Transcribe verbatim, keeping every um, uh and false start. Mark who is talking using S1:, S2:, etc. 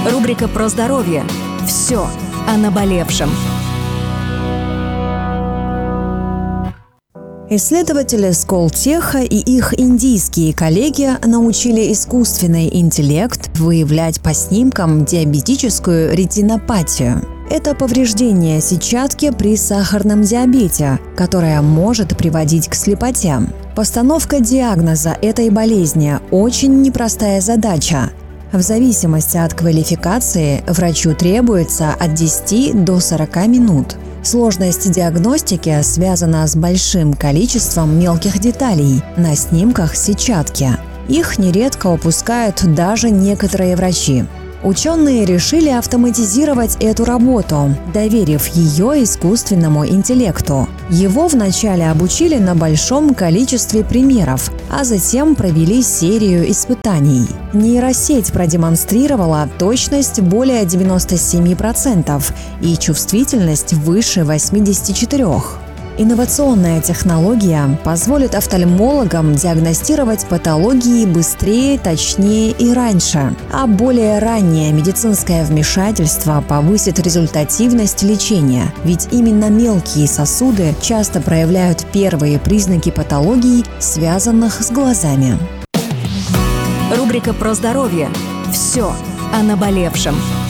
S1: Рубрика про здоровье. Все о наболевшем.
S2: Исследователи Сколтеха и их индийские коллеги научили искусственный интеллект выявлять по снимкам диабетическую ретинопатию. Это повреждение сетчатки при сахарном диабете, которое может приводить к слепоте. Постановка диагноза этой болезни – очень непростая задача. В зависимости от квалификации врачу требуется от десяти до сорока минут. Сложность диагностики связана с большим количеством мелких деталей на снимках сетчатки. Их нередко упускают даже некоторые врачи. Ученые решили автоматизировать эту работу, доверив ее искусственному интеллекту. Его вначале обучили на большом количестве примеров, а затем провели серию испытаний. Нейросеть продемонстрировала точность более девяноста семи процентов и чувствительность выше восьмидесяти четырёх процентов. Инновационная технология позволит офтальмологам диагностировать патологии быстрее, точнее и раньше, а более раннее медицинское вмешательство повысит результативность лечения, ведь именно мелкие сосуды часто проявляют первые признаки патологий, связанных с глазами.
S1: Рубрика про здоровье. Все о наболевшем.